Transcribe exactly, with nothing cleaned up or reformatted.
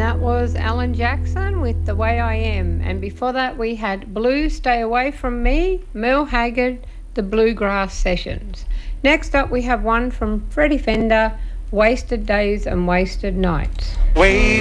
that was Alan Jackson with The Way I Am. And before that we had Blue, Stay Away From Me, Merle Haggard, The Bluegrass Sessions. Next up we have one from Freddie Fender, Wasted Days and Wasted Nights. Wait.